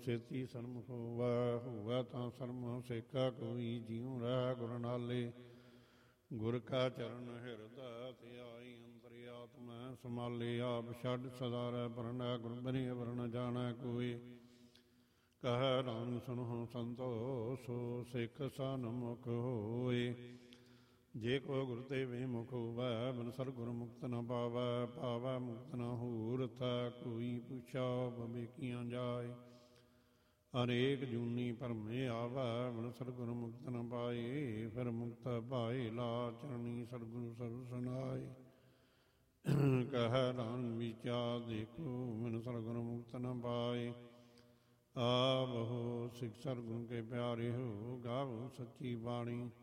ਛੇਤੀ ਸਨਮੁਖ ਹੋਵੈ, ਹੋਵੈ ਤਾਂ ਸਰਮ ਸੇਕਾ ਕੋਈ, ਜਿਉ ਰਹਿ ਗੁਰ ਨਾਲੇ। ਗੁਰ ਕਾ ਚਰਨ ਹਿਰਦੈ ਧਿਆਈ, ਅੰਤਰ ਆਤਮੈ ਸਮਾਲੇ। ਆਪ ਛੱਡ ਸਦਾ ਰਹਿ ਪਰਣੈ, ਗੁਰ ਬਿਨਿ ਅਵਰ ਨ ਜਾਣੈ ਕੋਈ। ਕਹਿ ਨਾਨਕ ਸੁਣਹੁ ਸੰਤੋ, ਸੋ ਸਿੱਖ ਸਨਮੁਖ ਹੋਏ। ਜੇ ਕੋ ਗੁਰ ਤੇ ਵਿਮੁਖ ਹੋਵੈ, ਬਿਨ ਸਤਿਗੁਰ ਮੁਕਤ ਨ ਪਾਵੈ। ਪਾਵੈ ਮੁਕਤ ਨ ਹੂਰ ਤਾ ਕੋਈ, ਪੁੱਛਾ ਬਵੇਕੀਆਂ ਜਾਏ। ਅਨੇਕ ਜੂਨੀ ਭਰਮੇ ਆਵੈ, ਬਿਨ ਸਤਿਗੁਰ ਮੁਕਤ ਨ ਪਾਏ। ਫਿਰ ਮੁਕਤ ਭਾਏ, ਲਾ ਚਰਣੀ ਸਤਿਗੁਰੂ ਸਰਬ ਸੁਨਾਏ। ਕਹਿ ਨਾਨਕ ਵਿਚਾਰ ਦੇਖੋ, ਬਿਨ ਸਤਿਗੁਰ ਮੁਕਤ ਨ ਪਾਏ। ਆਵੋ ਸਿੱਖ ਸਤਿਗੁਰੂ ਕੇ ਪਿਆਰੇ ਹੋ, ਗਾਵੋ ਸੱਚੀ ਬਾਣੀ।